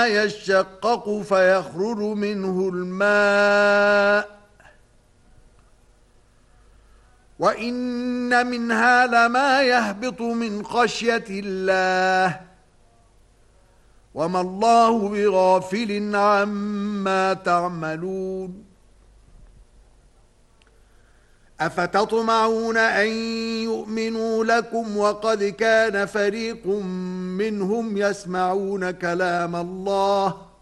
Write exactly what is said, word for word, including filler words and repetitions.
منها يشقق فيخرج منه الماء وإن منها لما يهبط من خشية الله وما الله بغافل عما تعملون أفتطمعون أن يؤمنوا لكم وقد كان فريق منهم يسمعون كلام الله